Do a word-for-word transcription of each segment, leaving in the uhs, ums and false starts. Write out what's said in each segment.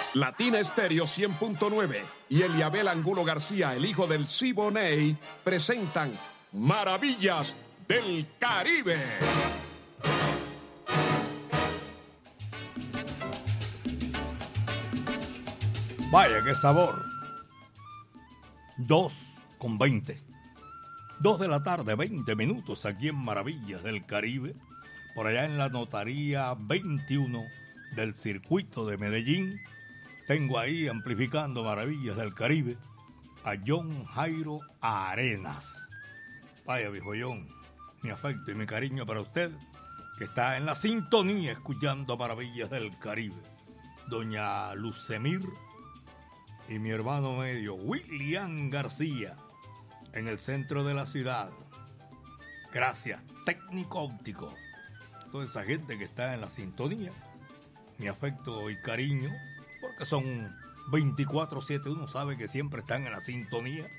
Latina Estéreo cien punto nueve y Eliabel Angulo García, el hijo del Siboney, presentan Maravillas del Caribe. Vaya, qué sabor. Dos con veinte. Dos de la tarde, veinte minutos aquí en Maravillas del Caribe. Por allá en la notaría veintiuno del circuito de Medellín. Tengo ahí, amplificando Maravillas del Caribe, a John Jairo Arenas. Vaya, viejo John, mi afecto y mi cariño para usted, que está en la sintonía escuchando Maravillas del Caribe. Doña Lucemir y mi hermano medio, William García, en el centro de la ciudad. Gracias, técnico óptico. Toda esa gente que está en la sintonía, mi afecto y cariño, porque son veinticuatro siete, uno sabe que siempre están en la sintonía.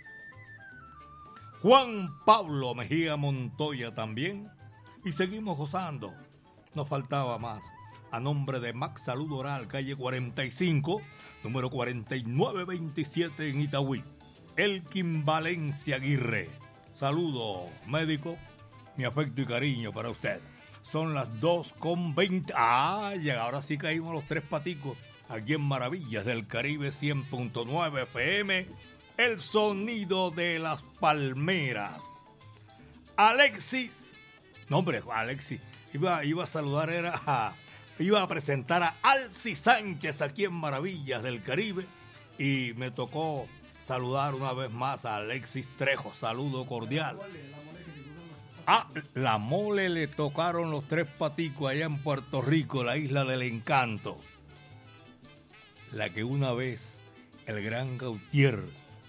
Juan Pablo Mejía Montoya también. Y seguimos gozando. Nos faltaba más. A nombre de Max Salud Oral, calle cuarenta y cinco, número cuarenta y nueve veintisiete en Itagüí. Elkin Valencia Aguirre. Saludo, médico. Mi afecto y cariño para usted. Son las dos con veinte. Ah, y ahora sí caímos los tres paticos. Aquí en Maravillas del Caribe cien punto nueve F M. El sonido de las palmeras. Alexis. No, hombre, Alexis. Iba, iba a saludar, era a, iba a presentar a Alci Sánchez aquí en Maravillas del Caribe. Y me tocó saludar una vez más a Alexis Trejo. Saludo cordial. Ah, la mole le tocaron los tres paticos allá en Puerto Rico, la isla del encanto. La que una vez el gran Gautier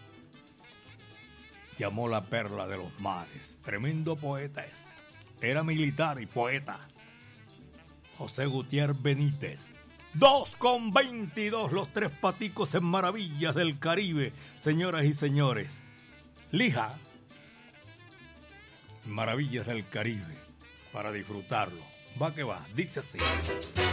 llamó la perla de los mares. Tremendo poeta es. Era militar y poeta. José Gutiérrez Benítez. Dos con veintidós los tres paticos en Maravillas del Caribe, señoras y señores. Lija. Maravillas del Caribe, para disfrutarlo. Va que va, dice así.